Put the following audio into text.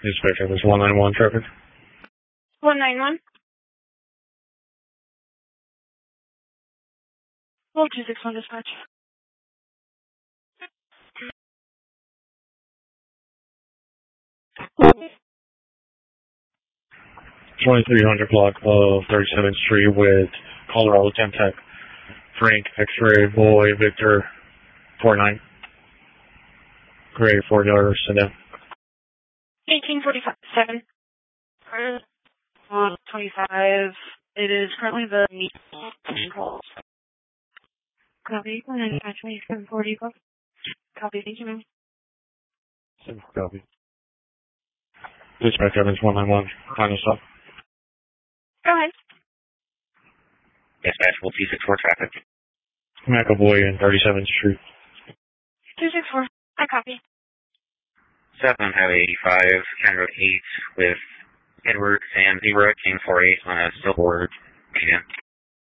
Dispatch office 191 traffic. 191. Well, 261 dispatch. 2300 block of 37th Street with Colorado Tech. Frank, X-ray, boy, Victor, 49. Gray, $4 sedan. 1847. 25. It is currently the meet calls. Copy. 740. Copy. Thank you, ma'am. Copy. Dispatch Evans 191. Final stop. Go ahead. Dispatch, will 264 traffic. McAvoy and 37th Street. 264. I copy. 7 Highway 85, County Road 8 with Edward Sam Zebra, King 48 on a Silverwood. Again.